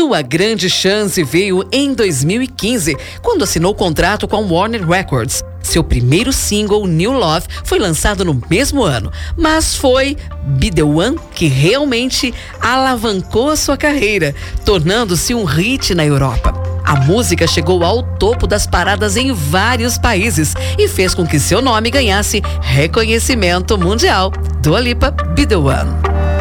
Sua grande chance veio em 2015, quando assinou contrato com a Warner Records. Seu primeiro single, New Love, foi lançado no mesmo ano, mas foi Be The One que realmente alavancou a sua carreira, tornando-se um hit na Europa. A música chegou ao topo das paradas em vários países e fez com que seu nome ganhasse reconhecimento mundial. Dua Lipa, Be The One.